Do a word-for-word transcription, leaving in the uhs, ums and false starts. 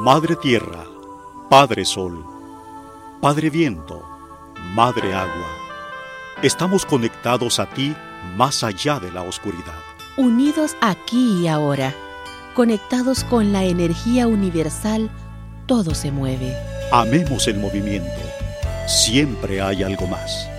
Madre Tierra, Padre Sol, Padre Viento, Madre Agua, estamos conectados a ti más allá de la oscuridad. Unidos aquí y ahora, conectados con la energía universal, todo se mueve. Amemos el movimiento. Siempre hay algo más.